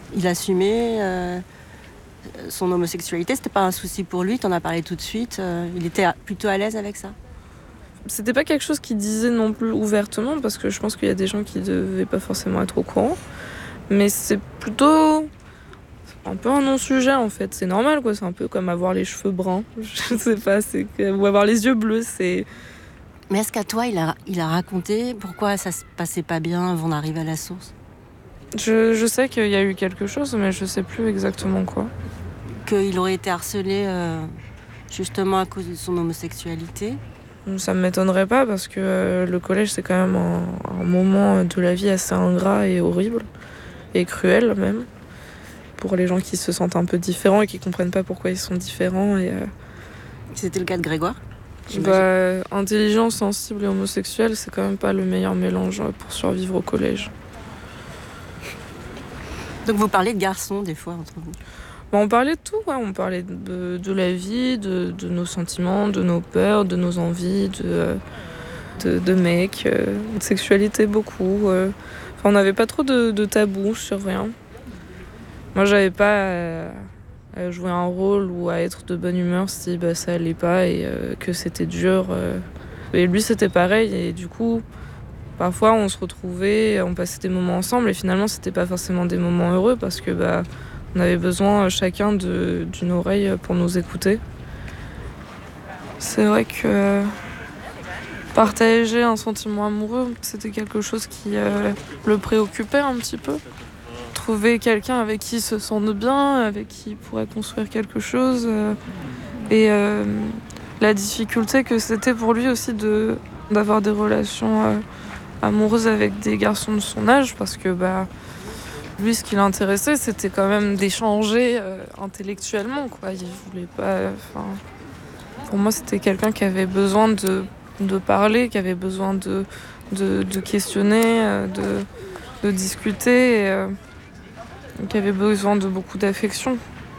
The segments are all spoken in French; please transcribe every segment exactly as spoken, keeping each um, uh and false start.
Il assumait euh, son homosexualité, c'était pas un souci pour lui, t'en as parlé tout de suite, euh, il était plutôt à l'aise avec ça? C'était pas quelque chose qu'il disait non plus ouvertement, parce que je pense qu'il y a des gens qui devaient pas forcément être au courant. Mais c'est plutôt un peu un non-sujet en fait. C'est normal quoi, c'est un peu comme avoir les cheveux bruns. Je sais pas, c'est que... ou avoir les yeux bleus, c'est... Mais est-ce qu'à toi, il a, il a raconté pourquoi ça se passait pas bien avant d'arriver à la source? Je, je sais qu'il y a eu quelque chose, mais je sais plus exactement quoi. Qu'il aurait été harcelé euh, justement à cause de son homosexualité? Ça me m'étonnerait pas parce que euh, le collège c'est quand même un, un moment de la vie assez ingrat et horrible et cruel même pour les gens qui se sentent un peu différents et qui comprennent pas pourquoi ils sont différents. Et, euh, c'était le cas de Grégoire? Bah, intelligent, sensible et homosexuel, c'est quand même pas le meilleur mélange pour survivre au collège. Donc vous parlez de garçons des fois entre vous? Bah, on parlait de tout, ouais. On parlait de, de la vie, de, de nos sentiments, de nos peurs, de nos envies, de, de, de mecs, euh, de sexualité beaucoup. Euh. Enfin, on n'avait pas trop de, de tabous sur rien. Moi, j'avais pas à, à jouer un rôle ou à être de bonne humeur si bah, ça allait pas et euh, que c'était dur. Euh. Et lui, c'était pareil. Et du coup, parfois, on se retrouvait, on passait des moments ensemble et finalement, c'était pas forcément des moments heureux parce que bah, on avait besoin chacun de, d'une oreille pour nous écouter. C'est vrai que partager un sentiment amoureux, c'était quelque chose qui euh, le préoccupait un petit peu. Trouver quelqu'un avec qui il se sente bien, avec qui il pourrait construire quelque chose. Euh, et euh, la difficulté que c'était pour lui aussi de, d'avoir des relations euh, amoureuses avec des garçons de son âge parce que bah, lui, ce qui l'intéressait, c'était quand même d'échanger euh, intellectuellement, quoi. Il voulait pas... Enfin, pour moi, c'était quelqu'un qui avait besoin de, de parler, qui avait besoin de, de, de questionner, euh, de, de discuter, et, euh, qui avait besoin de beaucoup d'affection.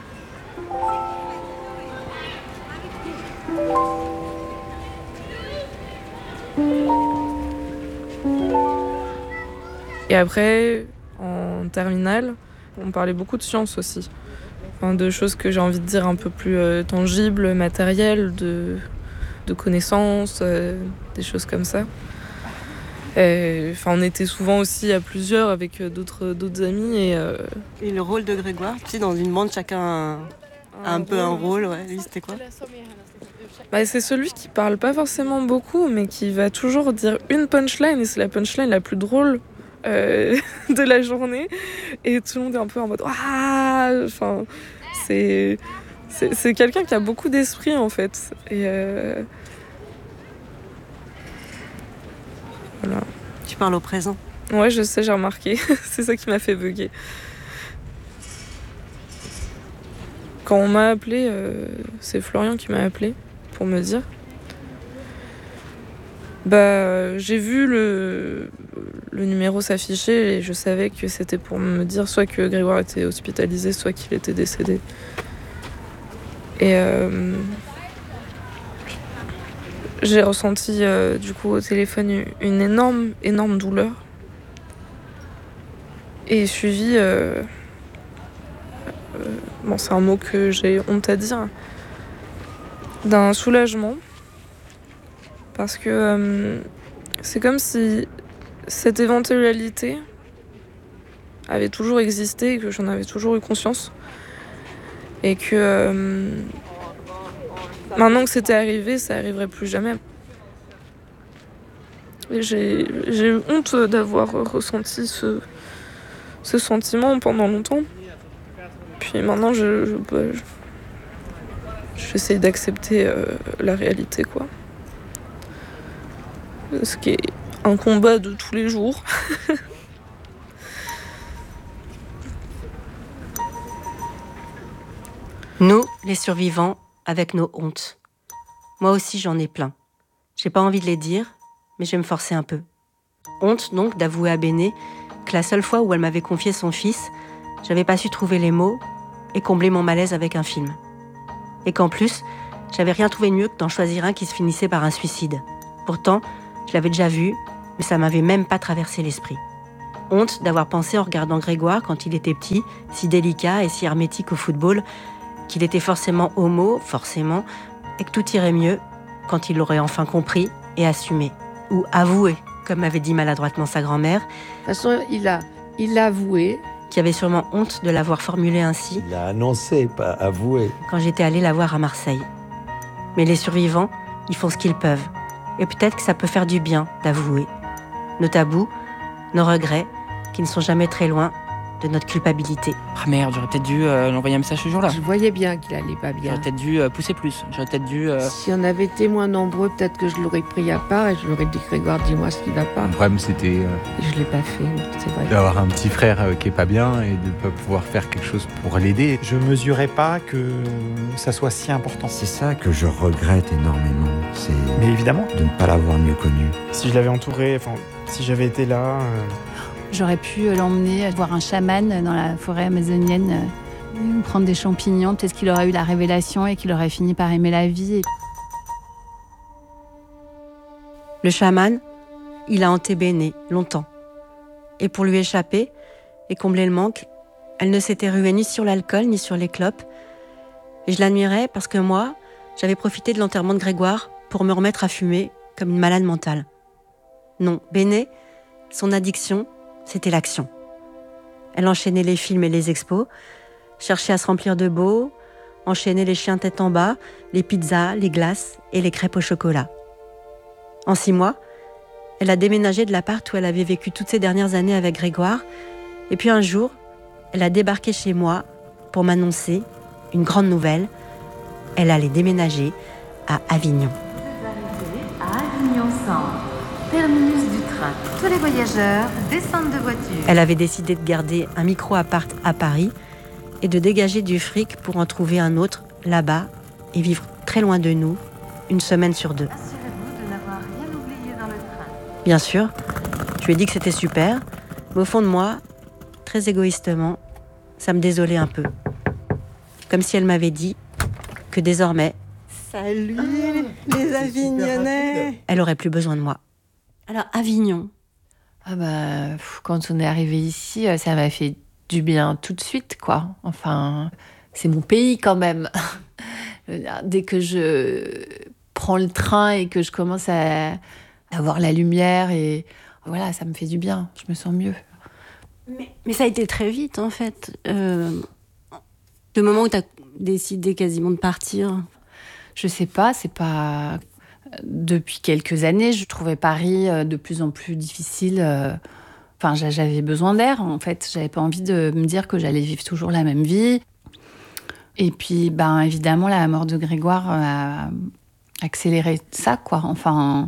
Et après, en terminale, on parlait beaucoup de sciences aussi. Enfin, de choses que j'ai envie de dire un peu plus euh, tangibles, matérielles, de, de connaissances, euh, des choses comme ça. Et, enfin, on était souvent aussi à plusieurs avec d'autres, d'autres amis. Et, euh... et le rôle de Grégoire, tu sais, dans une bande, chacun a un, a un, un peu rôle. un rôle. Ouais. Lui, c'était quoi? Bah, c'est celui qui parle pas forcément beaucoup, mais qui va toujours dire une punchline, et c'est la punchline la plus drôle euh, de la journée. Et tout le monde est un peu en mode ah, enfin, c'est, c'est, c'est quelqu'un qui a beaucoup d'esprit en fait. Et euh... voilà. Tu parles au présent? Ouais, je sais, j'ai remarqué. C'est ça qui m'a fait bugger. Quand on m'a appelé, euh, c'est Florian qui m'a appelé pour me dire. Bah, j'ai vu le, le numéro s'afficher et je savais que c'était pour me dire soit que Grégoire était hospitalisé, soit qu'il était décédé. Et euh, j'ai ressenti euh, du coup au téléphone une énorme, énorme douleur. Et suivi, euh, euh, bon c'est un mot que j'ai honte à dire, d'un soulagement. Parce que euh, c'est comme si cette éventualité avait toujours existé et que j'en avais toujours eu conscience. Et que euh, maintenant que c'était arrivé, ça arriverait plus jamais. Et j'ai, j'ai eu honte d'avoir ressenti ce, ce sentiment pendant longtemps. Puis maintenant, je, je, bah, je, j'essaie d'accepter euh, la réalité, quoi. Ce qui est un combat de tous les jours. Nous, les survivants, avec nos hontes. Moi aussi, j'en ai plein. J'ai pas envie de les dire, mais je vais me forcer un peu. Honte donc d'avouer à Béné que la seule fois où elle m'avait confié son fils, j'avais pas su trouver les mots et combler mon malaise avec un film. Et qu'en plus, j'avais rien trouvé de mieux que d'en choisir un qui se finissait par un suicide. Pourtant, je l'avais déjà vu, mais ça m'avait même pas traversé l'esprit. Honte d'avoir pensé en regardant Grégoire quand il était petit, si délicat et si hermétique au football, qu'il était forcément homo, forcément, et que tout irait mieux quand il l'aurait enfin compris et assumé. Ou avoué, comme avait dit maladroitement sa grand-mère. De toute façon, il a, il a avoué. Qui avait sûrement honte de l'avoir formulé ainsi. Il a annoncé, pas avoué. Quand j'étais allée la voir à Marseille. Mais les survivants, ils font ce qu'ils peuvent. Et peut-être que ça peut faire du bien d'avouer. Nos tabous, nos regrets, qui ne sont jamais très loin de notre culpabilité. Ah merde, j'aurais peut-être dû euh, l'envoyer un message ce jour-là. Je voyais bien qu'il allait pas bien. J'aurais peut-être dû euh, pousser plus. J'aurais peut-être dû... Euh... Si on avait été moins nombreux, peut-être que je l'aurais pris à part et je l'aurais dit, Grégoire, dis-moi ce qui va pas. Le problème, c'était euh, Et je l'ai pas fait, c'est vrai. d'avoir un petit frère euh, qui est pas bien et de pas pouvoir faire quelque chose pour l'aider. Je mesurais pas que ça soit si important. C'est ça que je regrette énormément, c'est Mais évidemment, de ne pas l'avoir mieux connu. si je l'avais entouré, enfin, si j'avais été là, euh, J'aurais pu l'emmener voir un chaman dans la forêt amazonienne, euh, prendre des champignons. Peut-être qu'il aurait eu la révélation et qu'il aurait fini par aimer la vie. Le chaman, il a hanté Béné longtemps. Et pour lui échapper et combler le manque, elle ne s'était ruée ni sur l'alcool ni sur les clopes. Et je l'admirais parce que moi, j'avais profité de l'enterrement de Grégoire pour me remettre à fumer comme une malade mentale. Non, Béné, son addiction, c'était l'action. Elle enchaînait les films et les expos, cherchait à se remplir de beau, enchaînait les chiens tête en bas, les pizzas, les glaces et les crêpes au chocolat. En six mois, elle a déménagé de l'appart où elle avait vécu toutes ces dernières années avec Grégoire. Et puis un jour, elle a débarqué chez moi pour m'annoncer une grande nouvelle. Elle allait déménager à Avignon. Vous arrivez à Avignon Centre, terminus du train. Tous les voyageurs descendent de voiture. Elle avait décidé de garder un micro-appart à Paris et de dégager du fric pour en trouver un autre là-bas et vivre très loin de nous, une semaine sur deux. Assurez-vous de n'avoir rien oublié dans le train. Bien sûr, je lui ai dit que c'était super, mais au fond de moi, très égoïstement, ça me désolait un peu. Comme si elle m'avait dit que désormais, salut ah, les Avignonnais, elle aurait plus besoin de moi. Alors Avignon. Ah bah, quand on est arrivé ici, ça m'a fait du bien tout de suite, quoi. Enfin, c'est mon pays quand même. Dès que je prends le train et que je commence à, à voir la lumière, et voilà, ça me fait du bien. Je me sens mieux. Mais, mais ça a été très vite, en fait. Euh, le moment où tu as décidé quasiment de partir. Je sais pas, c'est pas... Depuis quelques années, je trouvais Paris de plus en plus difficile. Enfin, j'avais besoin d'air, en fait. J'avais pas envie de me dire que j'allais vivre toujours la même vie. Et puis, ben, évidemment, la mort de Grégoire a accéléré ça, quoi. Enfin,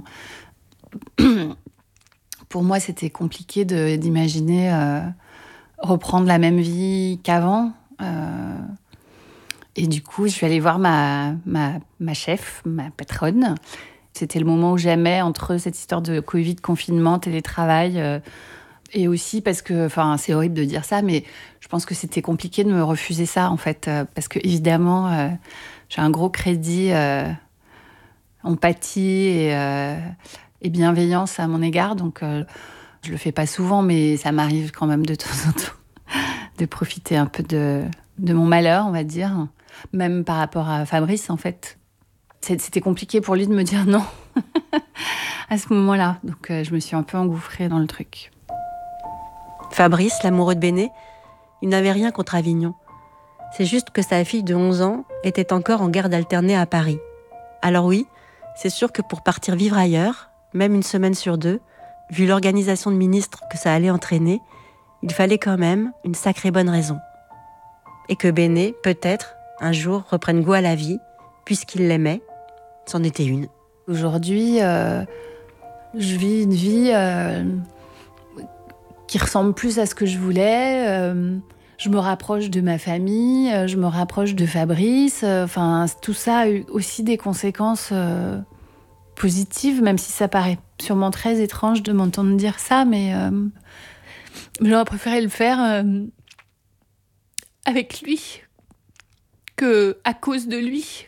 pour moi, c'était compliqué de, d'imaginer euh, reprendre la même vie qu'avant. Euh, et du coup, je suis allée voir ma, ma, ma chef, ma patronne. C'était le moment où j'aimais, entre cette histoire de Covid, confinement, télétravail, euh, et aussi parce que, enfin, c'est horrible de dire ça, mais je pense que c'était compliqué de me refuser ça, en fait, euh, parce que évidemment, euh, j'ai un gros crédit euh, empathie et, euh, et bienveillance à mon égard, donc euh, je le fais pas souvent, mais ça m'arrive quand même de temps en temps de profiter un peu de, de mon malheur, on va dire, même par rapport à Fabrice, en fait. C'était compliqué pour lui de me dire non à ce moment-là. Donc euh, je me suis un peu engouffrée dans le truc. Fabrice, l'amoureux de Béné, il n'avait rien contre Avignon. C'est juste que sa fille de onze ans était encore en garde alternée à Paris. Alors oui, c'est sûr que pour partir vivre ailleurs, même une semaine sur deux, vu l'organisation de ministres que ça allait entraîner, il fallait quand même une sacrée bonne raison. Et que Béné, peut-être, un jour, reprenne goût à la vie, puisqu'il l'aimait, c'en était une. Aujourd'hui, euh, je vis une vie euh, qui ressemble plus à ce que je voulais. Euh, je me rapproche de ma famille, euh, je me rapproche de Fabrice. Enfin, euh, tout ça a eu aussi des conséquences euh, positives, même si ça paraît sûrement très étrange de m'entendre dire ça, mais euh, j'aurais préféré le faire euh, avec lui que à cause de lui.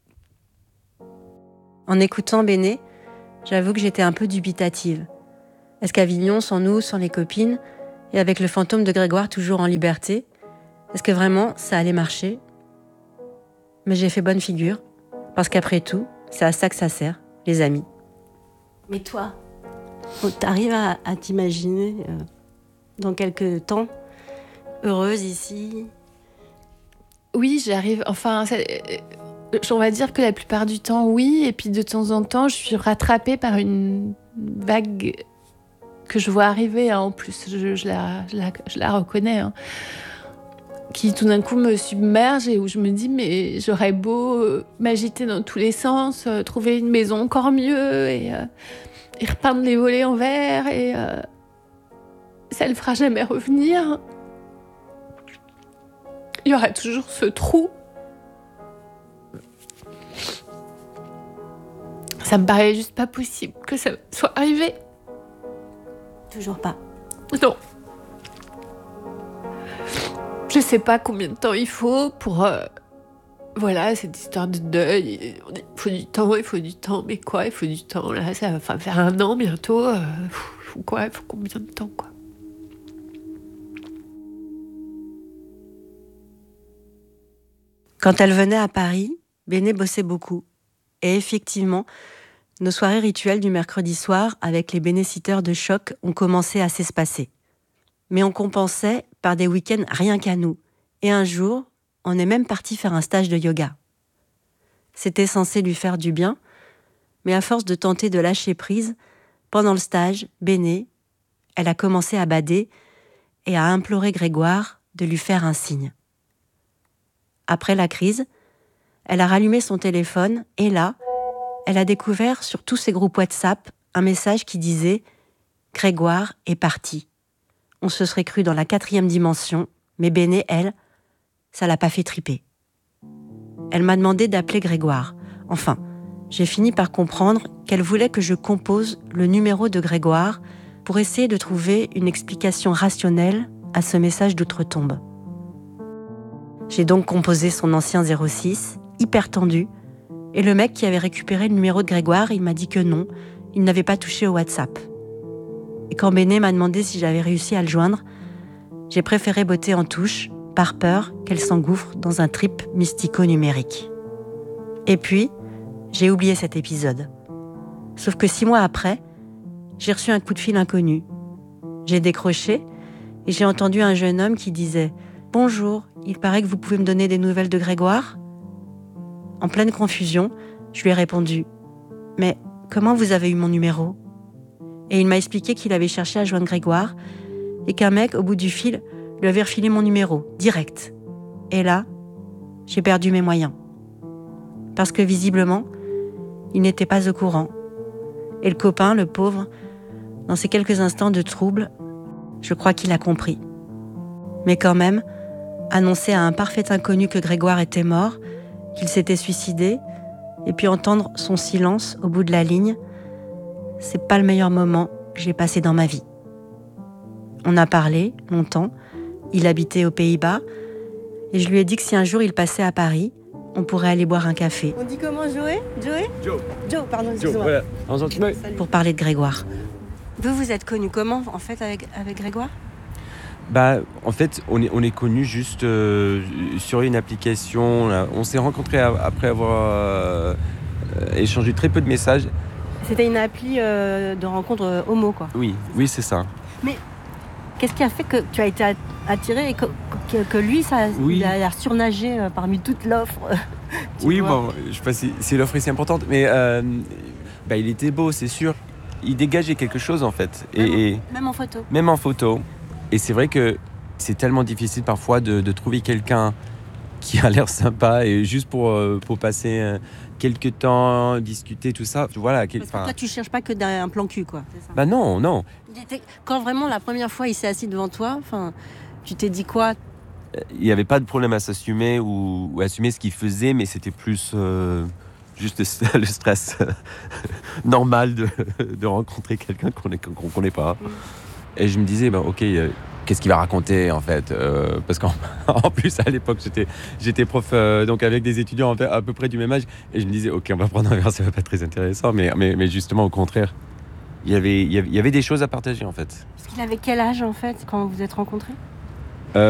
En écoutant Béné, j'avoue que j'étais un peu dubitative. Est-ce qu'Avignon, sans nous, sans les copines, et avec le fantôme de Grégoire toujours en liberté, est-ce que vraiment ça allait marcher ? Mais j'ai fait bonne figure, parce qu'après tout, c'est à ça que ça sert, les amis. Mais toi, t'arrives à, à t'imaginer euh, dans quelques temps heureuse ici ? Oui, j'arrive. Enfin, ça, on va dire que la plupart du temps, oui. Et puis de temps en temps, je suis rattrapée par une vague que je vois arriver. Hein, en plus, je, je, la, je, la, je la reconnais. Hein, qui tout d'un coup me submerge et où je me dis mais j'aurais beau euh, m'agiter dans tous les sens, euh, trouver une maison encore mieux et, euh, et repeindre les volets en verre et euh, ça ne le fera jamais revenir. Il y aura toujours ce trou. Ça me paraît juste pas possible que ça soit arrivé. Toujours pas. Non. Je sais pas combien de temps il faut pour... Euh, voilà, cette histoire de deuil. Il faut du temps, il faut du temps. Mais quoi, il faut du temps. Là, ça va faire un an bientôt. Euh, faut quoi, il faut combien de temps, quoi. Quand elle venait à Paris, Béné bossait beaucoup. Et effectivement, nos soirées rituelles du mercredi soir avec les bénéciteurs de choc ont commencé à s'espacer. Mais on compensait par des week-ends rien qu'à nous. Et un jour, on est même parti faire un stage de yoga. C'était censé lui faire du bien, mais à force de tenter de lâcher prise, pendant le stage, Béné, elle a commencé à bader et à implorer Grégoire de lui faire un signe. Après la crise, elle a rallumé son téléphone et là, elle a découvert sur tous ses groupes WhatsApp un message qui disait « Grégoire est parti ». On se serait cru dans la quatrième dimension, mais Béné, elle, ça l'a pas fait triper. Elle m'a demandé d'appeler Grégoire. Enfin, j'ai fini par comprendre qu'elle voulait que je compose le numéro de Grégoire pour essayer de trouver une explication rationnelle à ce message d'outre-tombe. J'ai donc composé son ancien zéro six, hyper tendu, et le mec qui avait récupéré le numéro de Grégoire, il m'a dit que non, il n'avait pas touché au WhatsApp. Et quand Béné m'a demandé si j'avais réussi à le joindre, j'ai préféré botter en touche, par peur qu'elle s'engouffre dans un trip mystico-numérique. Et puis, j'ai oublié cet épisode. Sauf que six mois après, j'ai reçu un coup de fil inconnu. J'ai décroché et j'ai entendu un jeune homme qui disait « Bonjour, il paraît que vous pouvez me donner des nouvelles de Grégoire ?» En pleine confusion, je lui ai répondu « Mais comment vous avez eu mon numéro ?» Et il m'a expliqué qu'il avait cherché à joindre Grégoire et qu'un mec, au bout du fil, lui avait refilé mon numéro, direct. Et là, j'ai perdu mes moyens. Parce que visiblement, il n'était pas au courant. Et le copain, le pauvre, dans ces quelques instants de trouble, je crois qu'il a compris. Mais quand même, annoncer à un parfait inconnu que Grégoire était mort, qu'il s'était suicidé, et puis entendre son silence au bout de la ligne, c'est pas le meilleur moment que j'ai passé dans ma vie. On a parlé longtemps, il habitait aux Pays-Bas, et je lui ai dit que si un jour il passait à Paris, on pourrait aller boire un café. On dit comment, Joey ? Joey ? Joe. Joe, pardon, Joe, excuse-moi. voilà. Enchanté. Pour parler de Grégoire. Vous, vous êtes connus comment, en fait, avec, avec Grégoire ? Bah, en fait, on est, on est connus juste euh, sur une application. Là. On s'est rencontrés après avoir euh, échangé très peu de messages. C'était une appli euh, de rencontre euh, homo, quoi. Oui, oui, c'est ça. Mais qu'est-ce qui a fait que tu as été attiré et que, que, que lui, ça, oui. il a surnagé euh, parmi toute l'offre Oui, vois. bon, je sais pas si, si l'offre est si importante, mais euh, bah, il était beau, c'est sûr. Il dégageait quelque chose, en fait. Même, et, et, même en photo. Même en photo. Et c'est vrai que c'est tellement difficile parfois de, de trouver quelqu'un qui a l'air sympa et juste pour, euh, pour passer euh, quelques temps, discuter, tout ça. Voilà, quel... Parce que toi, tu cherches pas que d'un plan cul, quoi. C'est ça. Bah non, non. Quand vraiment la première fois il s'est assis devant toi, tu t'es dit quoi ? Il n'y avait pas de problème à s'assumer ou, ou assumer ce qu'il faisait, mais c'était plus euh, juste le, le stress normal de, de rencontrer quelqu'un qu'on ne qu'on connaît pas. Mm. Et je me disais, bah, ok, euh, qu'est-ce qu'il va raconter en fait euh, Parce qu'en en plus, à l'époque, j'étais, j'étais prof euh, donc avec des étudiants à peu près du même âge. Et je me disais, ok, on va prendre un verre, ça va pas être très intéressant. Mais, mais, mais justement, au contraire, il y avait, il y avait des choses à partager en fait. Parce qu'il avait quel âge en fait quand vous vous êtes rencontrés ?